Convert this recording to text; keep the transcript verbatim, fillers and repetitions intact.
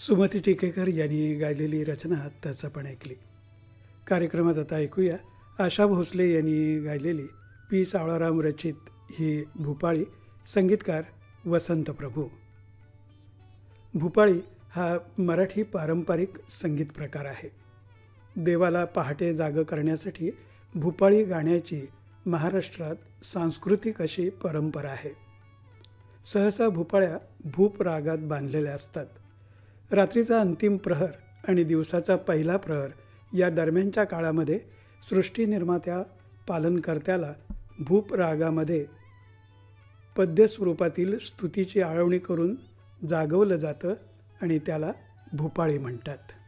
सुमती टिकेकर यांनी गायलेली रचना आत्ताच आपण ऐकली. कार्यक्रमात आता ऐकूया आशा भोसले यांनी गायलेली पी सावळाराम रचित ही भूपाळी. संगीतकार वसंत प्रभू. भूपाळी हा मराठी पारंपरिक संगीत प्रकार आहे. देवाला पहाटे जागं करण्यासाठी भूपाळी गाण्याची महाराष्ट्रात सांस्कृतिक अशी परंपरा आहे. सहसा भूपाळ्या भूप रागात बांधलेल्या असतात. रात्रीचा अंतिम प्रहर आणि दिवसाचा पहिला प्रहर या दरम्यानच्या काळामध्ये सृष्टीनिर्मात्या पालनकर्त्याला भूप रागामध्ये पद्य स्वरूपातील स्तुतीची आळवणी करून जागवलं जातं आणि त्याला भूपाळी म्हणतात.